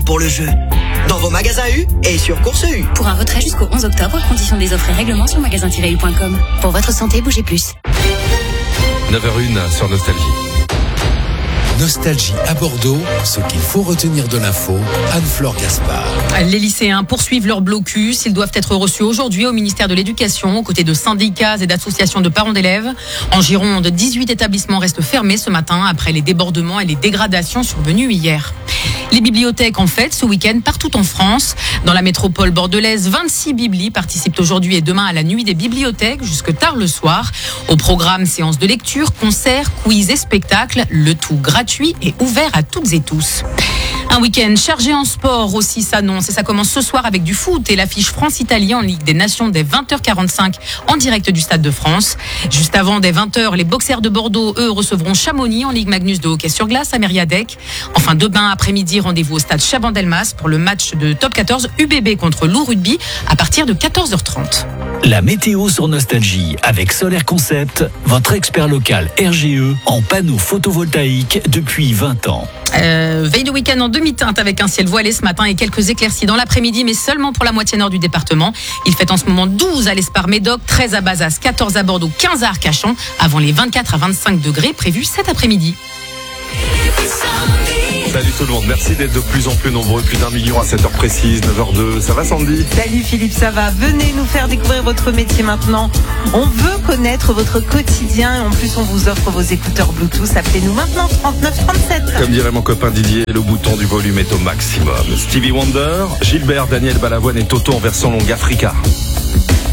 pour le jeu. Dans vos magasins U et sur Course U. Pour un retrait jusqu'au 11 octobre, conditions des offres et règlements sur magasin-u.com. Pour votre santé, bougez plus. 9h01 sur Nostalgie. Nostalgie à Bordeaux, ce qu'il faut retenir de l'info, Anne-Flore Gaspard. Les lycéens poursuivent leur blocus. Ils doivent être reçus aujourd'hui au ministère de l'Éducation, aux côtés de syndicats et d'associations de parents d'élèves. En Gironde, 18 établissements restent fermés ce matin après les débordements et les dégradations survenues hier. Les bibliothèques en fête ce week-end partout en France. Dans la métropole bordelaise, 26 biblis participent aujourd'hui et demain à la nuit des bibliothèques jusque tard le soir. Au programme, séances de lecture, concerts, quiz et spectacles, le tout gratuit et ouvert à toutes et tous. Un week-end chargé en sport aussi s'annonce et ça commence ce soir avec du foot et l'affiche France-Italie en Ligue des Nations dès 20h45 en direct du Stade de France. Juste avant, dès 20h, les boxers de Bordeaux, eux, recevront Chamonix en Ligue Magnus de hockey sur glace à Mériadec. Enfin, demain après-midi, rendez-vous au Stade Chabandelmas pour le match de Top 14 UBB contre Loup Rugby à partir de 14h30. La météo sur Nostalgie avec Solaire Concept, votre expert local RGE en panneaux photovoltaïques depuis 20 ans. Veille de week-end en demi-teinte avec un ciel voilé ce matin et quelques éclaircies dans l'après-midi, mais seulement pour la moitié nord du département. Il fait en ce moment 12 à l'Espar-Médoc, 13 à Bazas, 14 à Bordeaux, 15 à Arcachon, avant les 24 à 25 degrés prévus cet après-midi. Salut tout le monde, merci d'être de plus en plus nombreux, plus d'1 million à 7h précise, 9h02. Ça va Sandy ? Salut Philippe, ça va. Venez nous faire découvrir votre métier maintenant. On veut connaître votre quotidien et en plus on vous offre vos écouteurs Bluetooth. Appelez-nous maintenant 39 37. Comme dirait mon copain Didier, le bouton du volume est au maximum. Stevie Wonder, Gilbert, Daniel Balavoine et Toto en version longue Africa.